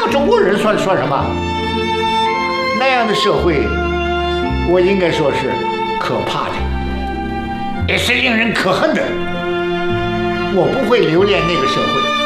个中国人说什么？那样的社会，我应该说是可怕的，也是令人可恨的。我不会留恋那个社会。